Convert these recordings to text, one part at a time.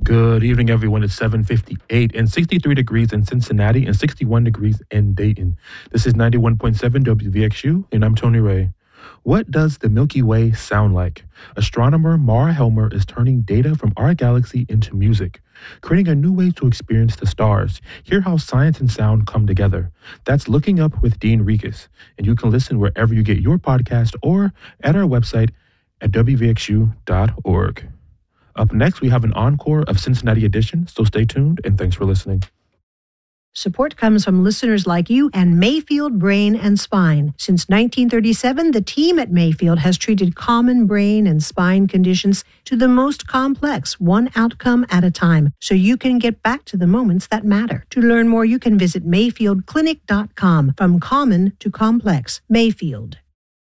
Good evening, everyone. It's 7:58 and 63 degrees in Cincinnati and 61 degrees in Dayton. This is 91.7 WVXU, and I'm Tony Ray. What does the Milky Way sound like? Astronomer Mara Helmer is turning data from our galaxy into music, creating a new way to experience the stars. Hear how science and sound come together. That's Looking Up with Dean Regas, and you can listen wherever you get your podcast or at our website at wvxu.org. Up next, we have an encore of Cincinnati Edition, so stay tuned and thanks for listening. Support comes from listeners like you and Mayfield Brain and Spine. Since 1937, the team at Mayfield has treated common brain and spine conditions to the most complex, one outcome at a time, so you can get back to the moments that matter. To learn more, you can visit mayfieldclinic.com. From common to complex, Mayfield.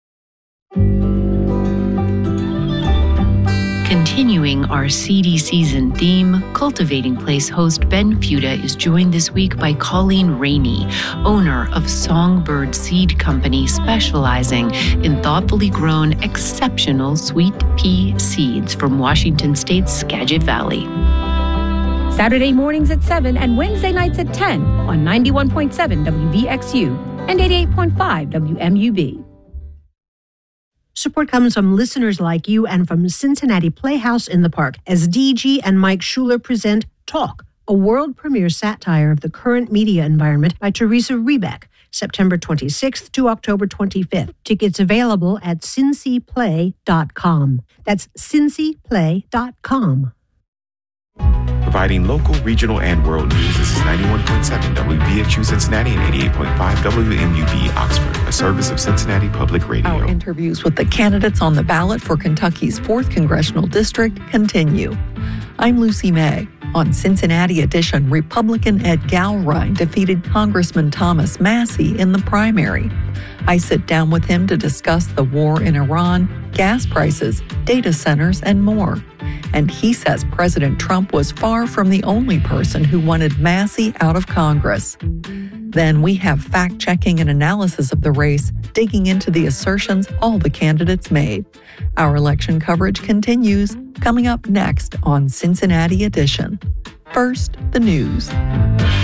Continuing our seedy season theme, Cultivating Place host Ben Fuda is joined this week by Colleen Rainey, owner of Songbird Seed Company, specializing in thoughtfully grown, exceptional sweet pea seeds from Washington State's Skagit Valley. Saturday mornings at 7 and Wednesday nights at 10 on 91.7 WVXU and 88.5 WMUB. Support comes from listeners like you and from Cincinnati Playhouse in the Park as DG and Mike Schuler present Talk, a world premiere satire of the current media environment by Teresa Rebeck, September 26th to October 25th. Tickets available at cincyplay.com. That's cincyplay.com. Providing local, regional, and world news. This is 91.7 WVXU Cincinnati and 88.5 WMUB Oxford, a service of Cincinnati Public Radio. Our interviews with the candidates on the ballot for Kentucky's 4th Congressional District continue. I'm Lucy May. On Cincinnati Edition, Republican Ed Gowrine defeated Congressman Thomas Massie in the primary. I sit down with him to discuss the war in Iran, gas prices, data centers, and more. And he says President Trump was far from the only person who wanted Massie out of Congress. Then we have fact-checking and analysis of the race, digging into the assertions all the candidates made. Our election coverage continues, coming up next on Cincinnati Edition. First, the news.